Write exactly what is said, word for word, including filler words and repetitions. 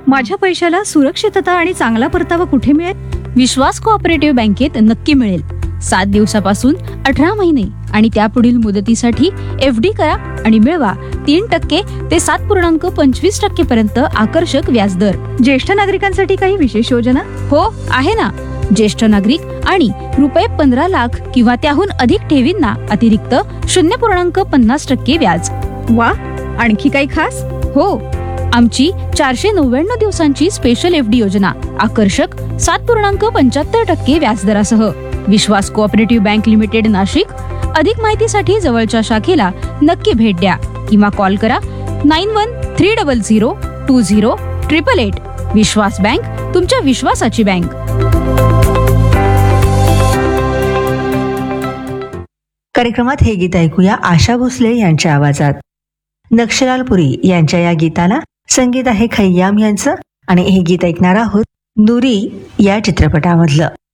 माझ्या पैशाला सुरक्षितता आणि चांगला परतावा कुठे मिळेल? विश्वास कोऑपरेटिव्ह बँकेत नक्की मिळेल. सात दिवसापासून अठरा महिने आणि त्यापुढील मुदतीसाठी एफ डी करा आणि मिळवा तीन टक्के ते सात पूर्णांक पंचवीस टक्के पर्यंत आकर्षक व्याजदर. ज्येष्ठ नागरिकांसाठी काही विशेष योजना? हो आहे ना. ज्येष्ठ नागरिक आणि रुपये पंधरा लाख किंवा त्याहून अधिक ठेवींना अतिरिक्त शून्य पूर्णांक पन्नास टक्के व्याज. वा, आणखी काही खास? हो, आमची चारशे नव्याण्णव दिवसांची स्पेशल एफ डी योजना आकर्षक सात पूर्णांक पंच्याहत्तर टक्के व्याजदरासह. विश्वास कोऑपरेटिव्ह बँक लिमिटेड, नाशिक. अधिक माहितीसाठी जवळच्या शाखेला नक्की भेट द्या किंवा कॉल करा nine one three double zero to zero triple eight. Vishwas bank, तुमच्या विश्वासाची बँक. कार्यक्रमात हे गीत ऐकूया आशा भोसले यांच्या आवाजात. नक्षलालपुरी यांच्या या गीताला संगीत आहे खय्याम यांचं आणि हे गीत ऐकणार आहोत नुरी या चित्रपटामधलं.